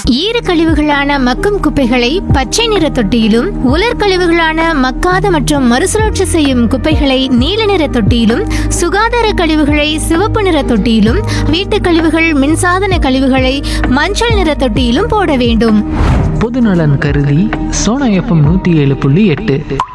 ஈர கழிவுகளான மக்கும் குப்பைகளை பச்சை நிற தொட்டியிலும், உலர் கழிவுகளான மக்காத மற்றும் மறுசுழற்சி செய்யும் குப்பைகளை நீல நிற தொட்டியிலும், சுகாதார கழிவுகளை சிவப்பு நிற தொட்டியிலும், வீட்டுக் கழிவுகள் மின்சாதன கழிவுகளை மஞ்சள் நிற தொட்டியிலும் போட வேண்டும். பொதுநலன் கருதி சோனா FM 107.8